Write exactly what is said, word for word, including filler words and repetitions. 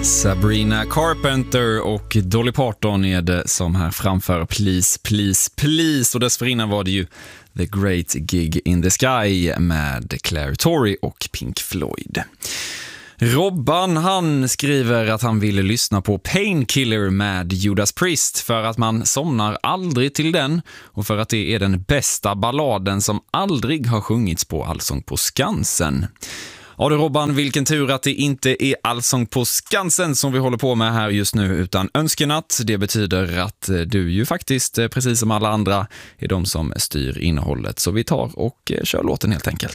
Sabrina Carpenter och Dolly Parton är det som här framför Please, Please, Please. Och dessförinnan var det ju The Great Gig in the Sky med Claire Torrey och Pink Floyd. Robban, han skriver att han ville lyssna på Painkiller med Judas Priest för att man somnar aldrig till den och för att det är den bästa balladen som aldrig har sjungits på Allsång på Skansen. Ja du Robban, vilken tur att det inte är Allsång på Skansen som vi håller på med här just nu utan Önskenatt. Det betyder att du ju faktiskt, precis som alla andra, är de som styr innehållet. Så vi tar och kör låten helt enkelt.